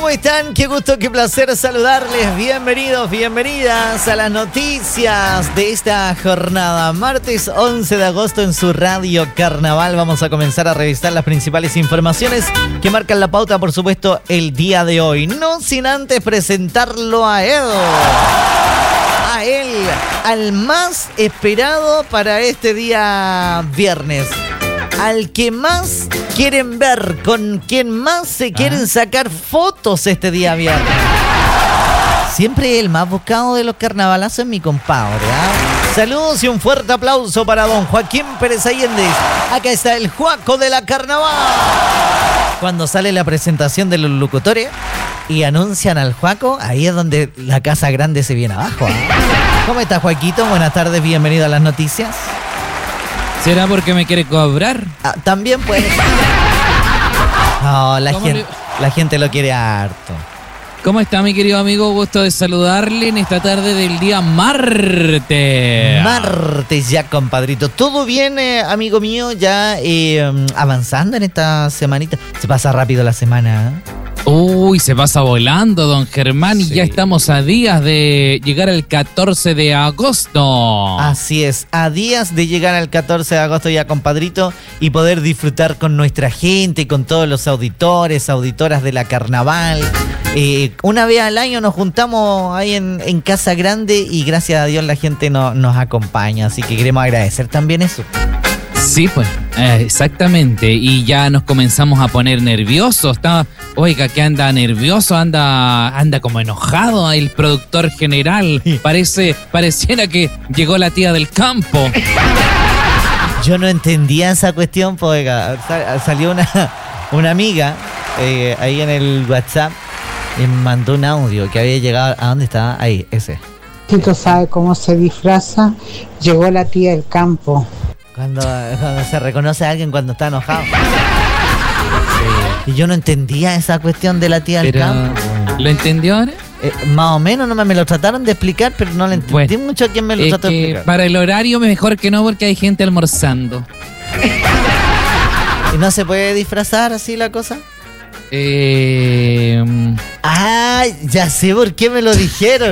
¿Cómo están? Qué gusto, qué placer saludarles. Bienvenidos, bienvenidas a las noticias de esta jornada. Martes 11 de agosto en su Radio Carnaval. Vamos a comenzar a revisar las principales informaciones que marcan la pauta, por supuesto, el día de hoy. No sin antes presentarlo a él. Al más esperado para este día viernes. Al que más quieren ver, con quien más se quieren sacar fotos este día viernes. Siempre el más buscado de los carnavalazos es mi compadre, ¿eh? Saludos y un fuerte aplauso para don Joaquín Pérez Allende. Acá está el Juaco de la Carnaval. Cuando sale la presentación de los locutores y anuncian al Juaco, ahí es donde la casa grande se viene abajo, ¿eh? ¿Cómo está, Joaquito? Buenas tardes, bienvenido a las noticias. ¿Será porque me quiere cobrar? También puede. No, la gente lo quiere harto. ¿Cómo está, mi querido amigo? Gusto de saludarle en esta tarde del día martes. Martes ya, compadrito. ¿Todo bien, amigo mío? Ya avanzando en esta semanita. Se pasa rápido la semana, ¿eh? Uy, se pasa volando, don Germán, y ya estamos a días de llegar al 14 de agosto. Así es, a días de llegar al 14 de agosto ya, compadrito, y poder disfrutar con nuestra gente, con todos los auditores, auditoras de la Carnaval. Una vez al año nos juntamos ahí en Casa Grande y gracias a Dios la gente nos acompaña, así que queremos agradecer también eso. Sí, pues, exactamente. Y ya nos comenzamos a poner nerviosos. Oiga, que anda nervioso, anda como enojado el productor general. Pareciera que llegó la tía del campo. Yo no entendía esa cuestión, pues, oiga, salió una amiga ahí en el WhatsApp y me mandó un audio que había llegado. ¿A dónde estaba? Ahí, ese. Tito sabe cómo se disfraza. Llegó la tía del campo. Cuando se reconoce a alguien cuando está enojado. Sí. Y yo no entendía esa cuestión de la tía del campo. ¿Lo entendió ahora? Más o menos, no me lo trataron de explicar, pero no le entendí mucho a quién me lo trató de explicar. Para el horario mejor que no, porque hay gente almorzando. ¿Y no se puede disfrazar así la cosa? Ya sé por qué me lo dijeron.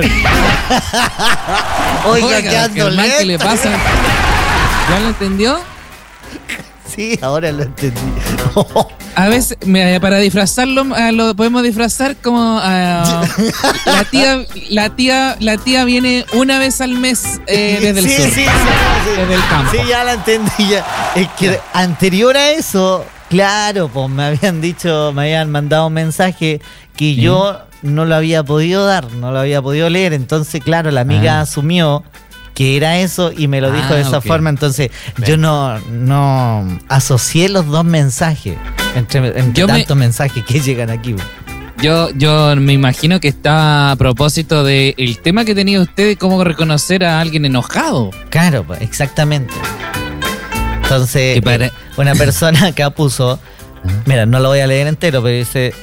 Oiga, ¿qué ando lento? ¿Qué le pasa? ¿Ya lo entendió? Sí, ahora lo entendí. A veces, para disfrazarlo, lo podemos disfrazar como la tía viene una vez al mes desde el sur. Sí, desde el campo. Sí, ya la entendí. Ya. Es que anterior a eso, claro, pues me habían mandado un mensaje que yo no lo había podido dar, no lo había podido leer. Entonces, claro, la amiga asumió que era eso y me lo dijo de esa forma. Entonces yo no asocié los dos mensajes entre tantos mensajes que llegan aquí. Yo me imagino que está a propósito del tema que tenía usted de cómo reconocer a alguien enojado. Claro, exactamente. Entonces una persona acá puso, mira, no lo voy a leer entero, pero dice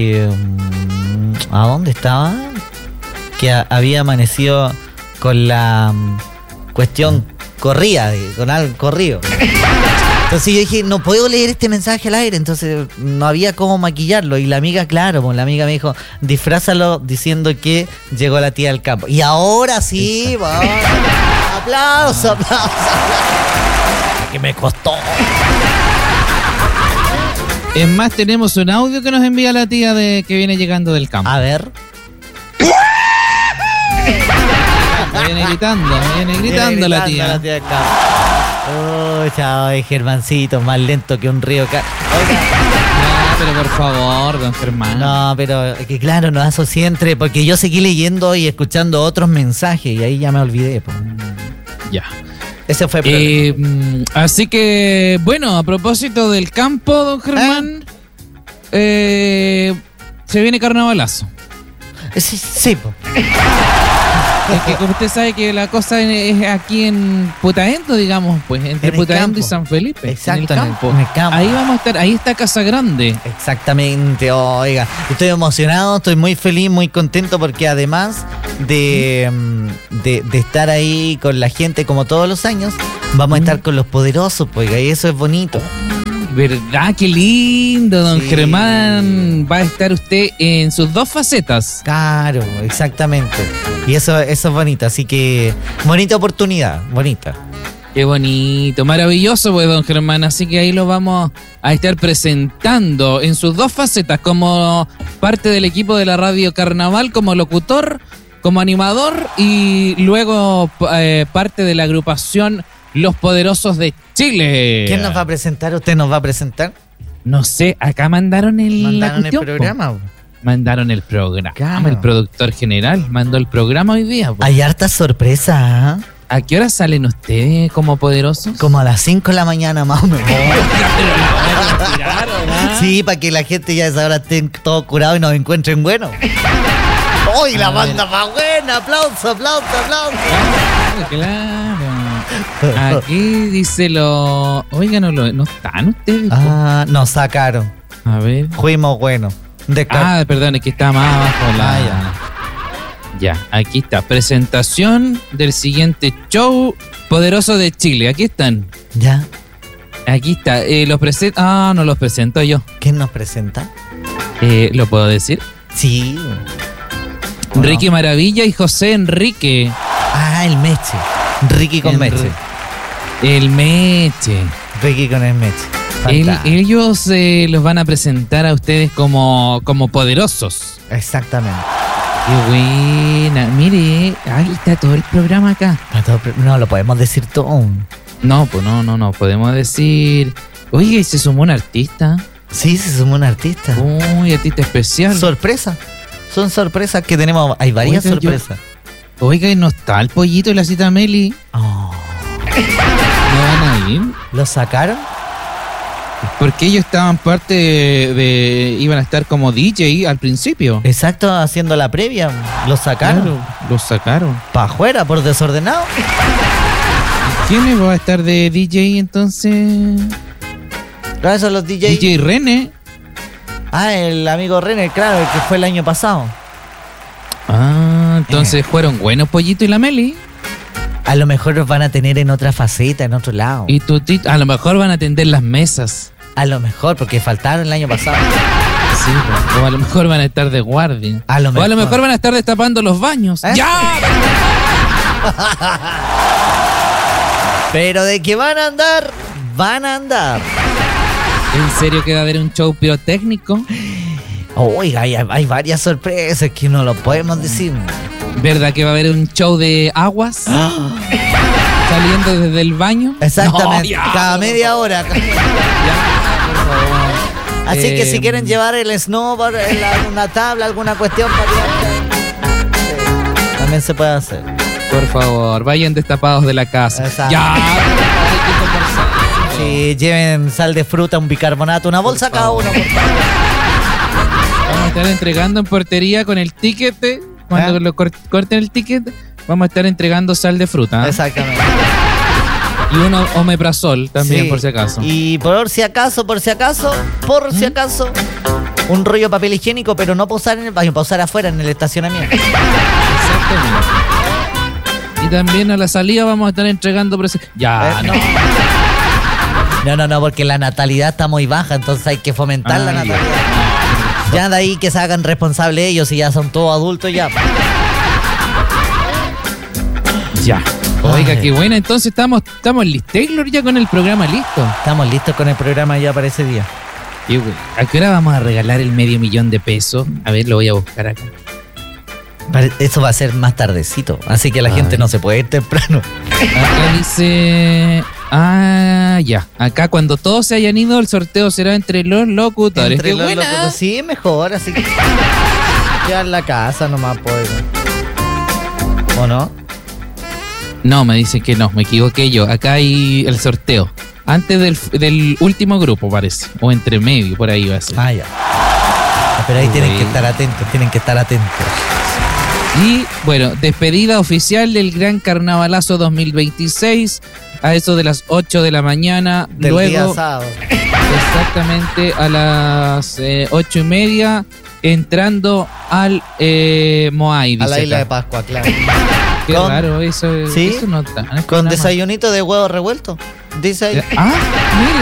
¿a dónde estaba? Que había amanecido con la cuestión con algo corrido. Entonces yo dije, no puedo leer este mensaje al aire, entonces no había cómo maquillarlo. Y la amiga, claro, pues la amiga me dijo, disfrázalo diciendo que llegó la tía del campo. Y ahora sí, vamos. Aplauso. Que me costó. Es más, tenemos un audio que nos envía la tía que viene llegando del campo. A ver. Me viene gritando la tía. Oh, chao, Germancito, más lento que un río acá. No, pero por favor, don Germán. No, pero que claro, no asocié porque yo seguí leyendo y escuchando otros mensajes y ahí ya me olvidé. Ya. Ese fue el problema. Así que, bueno, a propósito del campo, don Germán, se viene carnavalazo. Sí, po. Es que como usted sabe que la cosa es aquí en Putaendo, digamos, pues entre Putaendo y San Felipe. Exacto, en el campo. Ahí vamos a estar, ahí está Casa Grande. Exactamente, oiga, estoy emocionado, estoy muy feliz, muy contento porque además de estar ahí con la gente como todos los años, vamos a estar con los poderosos, pues, y eso es bonito. ¿Verdad? Qué lindo, don Sí. Germán. Va a estar usted en sus dos facetas. Claro, exactamente. Y eso es bonito, así que bonita oportunidad, bonita. Qué bonito, maravilloso, pues, don Germán. Así que ahí lo vamos a estar presentando en sus dos facetas, como parte del equipo de la Radio Carnaval, como locutor, como animador y luego parte de la agrupación Los Poderosos de Chile. ¿Quién nos va a presentar? ¿Usted nos va a presentar? No sé, acá mandaron la Mandaron el cuestión, po. programa. Mandaron el programa. Claro. El productor general mandó el programa hoy día, po. Hay harta sorpresa, ¿ah? ¿A qué hora salen ustedes como poderosos? Como a las 5 de la mañana más o menos. Sí, para que la gente ya a esa hora esté todo curado y nos encuentren buenos. ¡Uy, la banda más buena! ¡Aplauso, aplauso, aplauso! Claro. Aquí dice lo... Oiga, no están ustedes. Po? Ah, nos sacaron. A ver. Fuimos buenos. Perdón, es que está más abajo la... Ya, aquí está. Presentación del siguiente show Poderoso de Chile. Aquí están. ¿Ya? Aquí está. Los presento... Ah, no los presento yo. ¿Quién nos presenta? ¿Lo puedo decir? Sí. Ricky Maravilla y José Enrique. Ah, el Meche. Ricky con Meche. El Meche. Ricky con el Meche. Ellos los van a presentar a ustedes como poderosos. Exactamente. Qué buena. Mire, ahí está todo el programa acá. No lo podemos decir todo. No, pues no. Podemos decir... Oye, ¿y se sumó un artista? Sí, se sumó un artista. Uy, artista especial. Sorpresa. Son sorpresas que tenemos. Hay varias sorpresas. Oiga, ¿y no está el pollito y la cita Meli? Oh. ¿No van a ir? ¿Lo sacaron? Porque ellos estaban parte de... Iban a estar como DJ al principio. Exacto, haciendo la previa. ¿Lo sacaron? Claro, los sacaron. ¿Para afuera, por desordenado? ¿Quién va a estar de DJ entonces? Claro, esos los DJ. DJ René. Ah, el amigo René, claro, el que fue el año pasado. Ah, entonces fueron buenos Pollito y la Meli. A lo mejor los van a tener en otra faceta, en otro lado. Y Tutito, a lo mejor van a atender las mesas. A lo mejor, porque faltaron el año pasado. Sí, o a lo mejor van a estar de guardia. A lo O a lo mejor. mejor van a estar destapando los baños. ¿Eh? ¡Ya! Pero de que van a andar, van a andar. ¿En serio que va a haber un show pirotécnico? Oiga, hay varias sorpresas que no lo podemos decir. ¿Verdad que va a haber un show de aguas? Saliendo desde el baño. Exactamente, No, ya, cada media hora. Ya, por favor. Así que si quieren llevar el snowboard, una tabla, alguna cuestión para sí, también se puede hacer. Por favor, vayan destapados de la casa. Exacto. Ya. Hay que conversar. Si lleven sal de fruta, un bicarbonato, una bolsa cada uno. Por favor. Vamos a estar entregando en portería con el ticket. Cuando lo corten el ticket, vamos a estar entregando sal de fruta. Exactamente. Y uno omeprazol también, Sí. por si acaso. Y por si acaso, un rollo de papel higiénico, pero no para usar en el baño, para usar afuera en el estacionamiento. Exactamente. Y también a la salida vamos a estar entregando... Ya, no. No, porque la natalidad está muy baja, entonces hay que fomentar la Ah, natalidad. Ya de ahí que se hagan responsables ellos y ya son todos adultos ya. Ya. Oiga, Ay. qué buena. Entonces estamos listos, Taylor, ya con el programa listo. Estamos listos con el programa ya para ese día. Qué bueno. ¿A qué hora vamos a regalar el $500,000 de pesos? A ver, lo voy a buscar acá. Eso va a ser más tardecito, así que la gente no se puede ir temprano. Acá dice... Ah, ya. Acá cuando todos se hayan ido, el sorteo será entre los locutores. Entre ¡Qué los buena! locos, sí, mejor, así que quedar en la casa nomás, pues. ¿O no? No, me dicen que no, me equivoqué yo. Acá hay el sorteo. Antes del último grupo, parece. O entre medio, por ahí va a ser. Ah, ya. Pero ahí tienen que estar atentos, Y bueno, despedida oficial del Gran Carnavalazo 2026 a eso de las 8 de la mañana. Del Luego, día sábado. exactamente a las 8:30, entrando al Moai. A la dice isla acá. de Pascua, claro. Qué Con- raro eso. ¿Sí? Eso no está. Con desayunito de huevo revuelto. Dice ahí. Ah, mire,